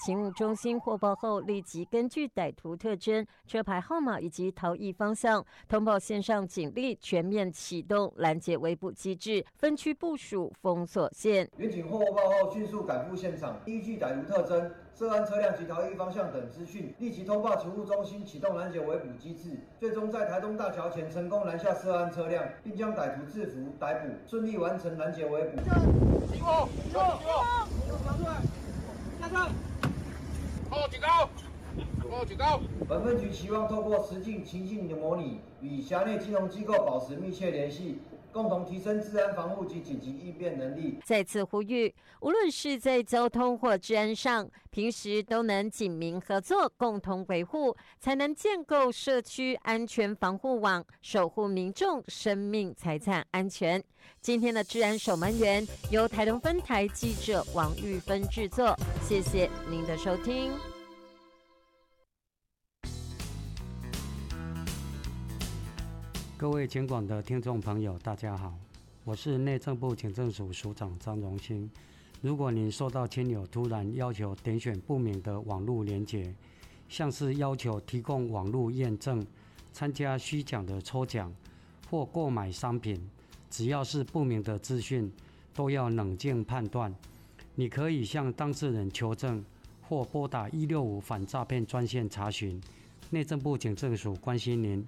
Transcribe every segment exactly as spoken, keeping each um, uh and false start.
勤务中心获报后，立即根据歹徒特征、车牌号码以及逃逸方向，通报线上警力全面启动拦截围捕机制，分区部署封锁线。 员警获报后迅速赶赴现场，依据歹徒特征、涉案车辆及逃逸方向等资讯，立即通报勤务中心启动拦截围捕机制，最终在台东大桥前成功拦下涉案车辆，并将歹徒制服逮捕，顺利完成拦截围捕。 停火！停火！停火！拿出来！下车！报警告！报警告！ 本分局期望透过实境情境的模拟，与辖内金融机构保持密切联系，共同提升治安防护及紧急应变能力。 再次呼吁，无论是在交通或治安上，平时都能警民合作，共同维护，才能建构社区安全防护网，守护民众生命财产安全。今天的治安守门员由台东分台记者王玉芬制作，谢谢您的收听。 各位警广的听众朋友，大家好，我是内政部警政署署长张荣兴。如果您收到亲友突然要求点选不明的网络连结，像是要求提供网络验证、参加虚假的抽奖或购买商品，只要是不明的资讯，都要冷静判断。你可以向当事人求证，或拨打一六五反诈骗专线查询。内政部警政署关心您。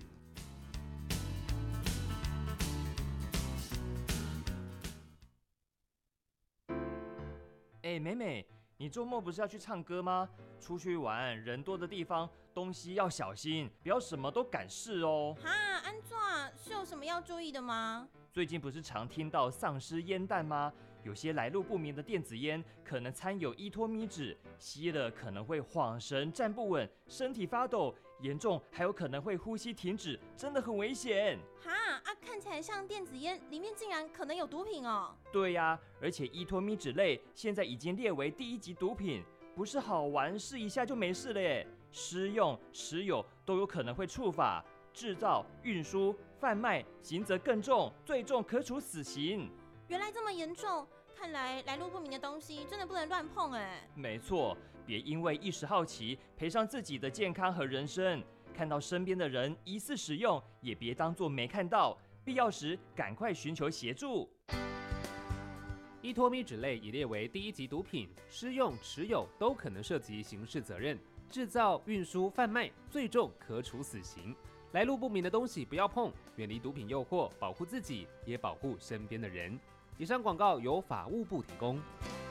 哎，美美，你周末不是要去唱歌吗？出去玩，人多的地方，东西要小心，不要什么都敢试哦。 哈，安怎是有什么要注意的吗？ 最近不是常听到丧尸烟弹吗？有些来路不明的电子烟可能掺有依托咪酯，吸了可能会晃神、站不稳、身体发抖，严重还有可能会呼吸停止，真的很危险。 哈啊，看起来像电子烟，里面竟然可能有毒品哦。 对呀、啊，而且依托咪酯类现在已经列为第一级毒品，不是好玩试一下就没事了耶，施用、持有都有可能会触法。制造、运输、贩卖，刑责更重，最重可处死刑。 原来这么严重，看来来路不明的东西真的不能乱碰哎。 没错，别因为一时好奇，赔上自己的健康和人生。看到身边的人疑似使用，也别当作没看到，必要时赶快寻求协助。 依托咪酯类已列为第一级毒品，施用、持有都可能涉及刑事责任。制造、运输、贩卖，最重可处死刑。来路不明的东西不要碰，远离毒品诱惑，保护自己，也保护身边的人。以上广告由法务部提供。